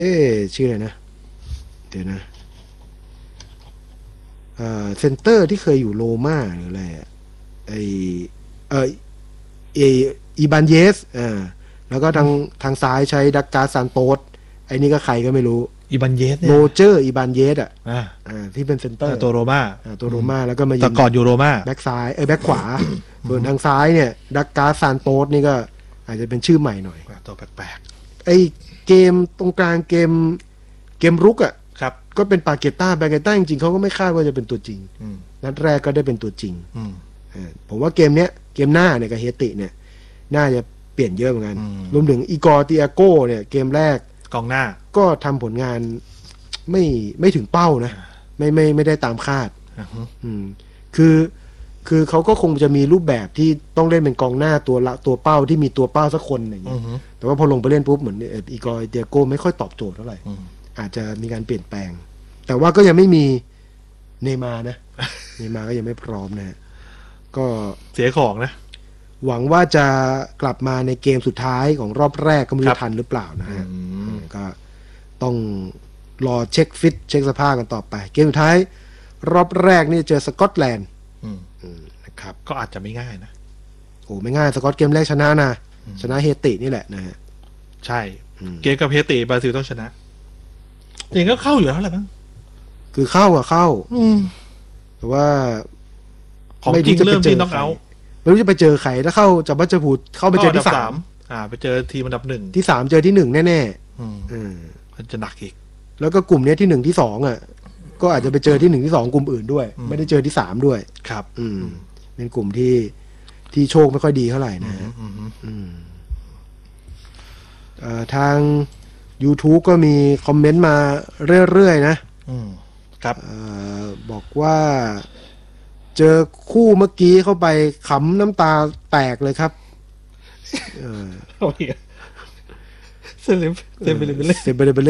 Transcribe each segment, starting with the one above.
ชื่ออะไรนะเดี๋ยวนะเซนเตอร์ที่เคยอยู่โรม่าหรืออะไรไอเออเออีบานเยสแล้วก็ทางซ้ายใช้ดักกาซานโตสไอ้นี่ก็ใครก็ไม่รู้อีบันเยสเนี่โรยเจอร์อีบานเยสที่เป็นเซนเตอร์ตัวโรม่าตัวโรม่าแล้วก็มายืแต่ก่อนอยู่โรม่าแบ็กซ้ายแบ็กขวาส่วนทางซ้ายเนี่ยดักกาซานโตสนี่ก็อาจจะเป็นชื่อใหม่หน่อยตัวแปลกไอเกมตรงกลางเกมรุกครับก็เป็นปาเกต้าจริงๆเขาก็ไม่คาดว่าจะเป็นตัวจริงนัดแรกก็ได้เป็นตัวจริงผมว่าเกมหน้าเนี่ยกับเฮติเนี่ยน่าจะเปลี่ยนเยอะเหมือนกันรวมถึงอีกอร์ติอาโก้เนี่ยเกมแรกกองหน้าก็ทำผลงานไม่ถึงเป้านะไม่ได้ตามคาดคือเขาก็คงจะมีรูปแบบที่ต้องเล่นเป็นกองหน้าตัวเป้าที่มีตัวเป้าสักคนอย่างเงี้ยแต่ว่าพอลงไปเล่นปุ๊บเหมือนอีกอร์ติอาโก้ไม่ค่อยตอบโจทย์เท่าไหร่อาจจะมีการเปลี่ยนแปลงแต่ว่าก็ยังไม่มีเนย์มาร์นะเนย์มาร์ก็ยังไม่พร้อมนะก็เสียของนะหวังว่าจะกลับมาในเกมสุดท้ายของรอบแรกก็ไม่รู้ทันหรือเปล่านะฮะก็ต้องรอเช็คฟิตเช็คสภาพกันต่อไปเกมสุดท้ายรอบแรกนี่เจอสกอตแลนด์นะครับก็อาจจะไม่ง่ายนะโอ้ไม่ง่ายสกอตเกมแรกชนะเฮตินี่แหละนะฮะใช่เกมกับเฮติบราซิลต้องชนะจริงก็เข้าอยู่แล้วแหละมั้งคือเข้าแต่ว่าของจริงเริ่มที่ต้องเอาไม่รู้จะไปเจอใครถ้าเข้าจะบัจพูดเข้าไปเจอที่3 ไปเจอทีมอันดับ1 ที่3เจอที่1แน่ๆมันจะหนักอีกแล้วก็กลุ่มนี้ที่1ที่2ก็อาจจะไปเจอที่1ที่2กลุ่มอื่นด้วยไม่ได้เจอที่3ด้วยครับเป็นกลุ่มที่โชคไม่ค่อยดีเท่าไหร่นะฮะทาง YouTube ก็มีคอมเมนต์มาเรื่อยๆนะครับบอกว่าเจอคู่เมื่อกี้เข้าไปขำน้ำตาแตกเลยครับเซเบเล่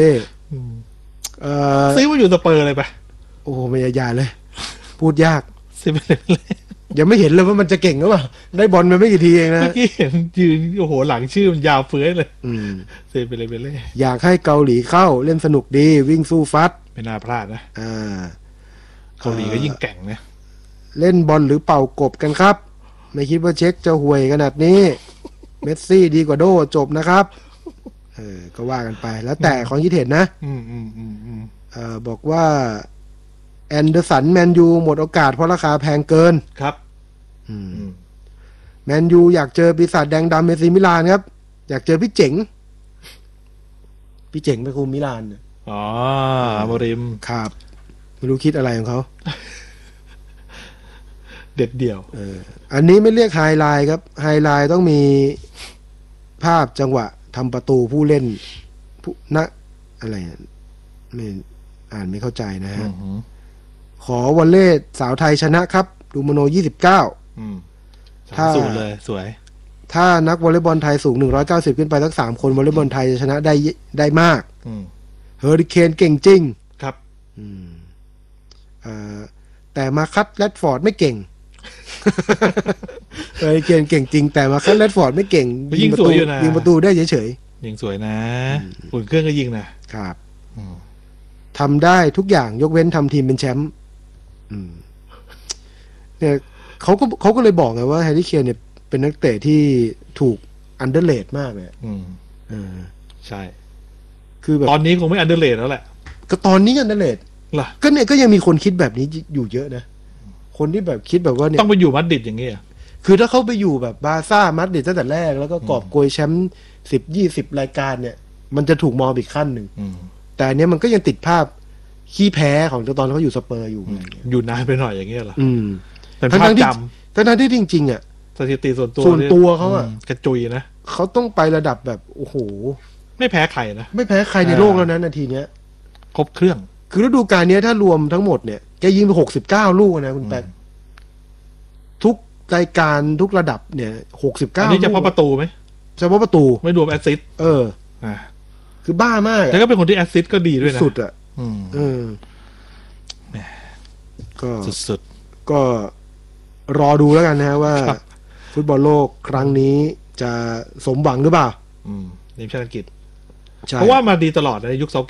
ซื้อมาอยู่สเปอร์เลยปะโอ้ไม่ยากเลยพูดยากเซเบเล่ยังไม่เห็นเลยว่ามันจะเก่งหรือเปล่าได้บอลมาไม่กี่ทีเองนะเมื่อกี้เห็นยืนโอ้โหหลังชื่อมันยาวเฟ้ยเลยเซเบเล่อยากให้เกาหลีเข้าเล่นสนุกดีวิ่งสู้ฟัดไม่น่าพลาดนะเกาหลีก็ยิ่งแก่งนะเล่นบอลหรือเป่ากบกันครับไม่คิดว่าเช็คจะห่วยขนาดนี้เมสซี่ดีกว่าโดจบนะครับก็ว่ากันไปแล้วแต่ความคิดเห็นนะบอกว่าแอนเดอร์สันแมนยูหมดโอกาสเพราะราคาแพงเกินครับแมนยูอยากเจอปีศาจแดงดำเอซีมิลานครับอยากเจอพี่เจ๋งไปคุมมิลานโมริมครับไม่รู้คิดอะไรของเขาเด็ดเดี่ยวอันนี้ไม่เรียกไฮไลท์ครับไฮไลท์ต้องมีภาพจังหวะทำประตูผู้เล่นอะไรไม่อ่านไม่เข้าใจนะฮะขอวอลเล่สาวไทยชนะครับดูโมโน29 ถ้าสูงเลยสวยถ้านักวอลเลย์บอลไทยสูง190ขึ้นไปสัก3คนวอลเลย์บอลไทยจะชนะได้มากเฮอริเคนเก่งจริงครับแต่มาคัตแรดฟอร์ดไม่เก่งเฮอริเคนเก่งจริงแต่มาคัตแรดฟอร์ดไม่เก่งยิงประตูได้เฉยๆยิงสวยนะอุ่นเครื่องก็ยิงนะครับทำได้ทุกอย่างยกเว้นทำทีมเป็นแชมป์เนี่ยเขาก็เลยบอกไงว่าแฮร์รี่เคนเนี่ยเป็นนักเตะที่ถูกอันเดอร์เลดมากเลยใช่คือแบบตอนนี้คงไม่อันเดอร์เลดแล้วแหละก็ตอนนี้อันเดอร์เลดล่ะก็เนี่ยก็ยังมีคนคิดแบบนี้อยู่เยอะนะคนที่แบบคิดแบบว่าเนี่ยต้องไปอยู่มาดริดอย่างเงี้ยคือถ้าเขาไปอยู่แบบบาร์ซ่ามาดริดตั้งแต่แรกแล้วก็กอบโกยแชมป์10-20รายการเนี่ยมันจะถูกมองอีกขั้นหนึ่งแต่อันนี้มันก็ยังติดภาพขี้แพ้ของตอนเขาอยู่สเปอร์อยู่นานไปหน่อยอย่างเงี้ยเหรอเป็นภาพจำทั้งที่จริงๆสถิติส่วนตัวเขากระจุยนะเขาต้องไประดับแบบโอ้โหไม่แพ้ใครนะไม่แพ้ใครในโลกแล้วนะนาทีเนี้ยครบเครื่องคือฤดูกาลนี้ถ้ารวมทั้งหมดเนี่ยแกยิงไป69ลูกนะคุณแป๊กทุกรายการทุกระดับเนี่ย69 อันนี้เฉพาะประตูไหมเฉพาะประตูไม่รวมแอสซิสต์คือบ้ามากแต่ก็เป็นคนที่แอสซิสต์ก็ดีด้วยนะสุดก็สุดก็รอดูแล้วกันนะว่าฟุตบอลโลกครั้งนี้จะสมหวังหรือเปล่าทีมชาติอังกฤษเพราะว่ามาดีตลอดในยุคเซา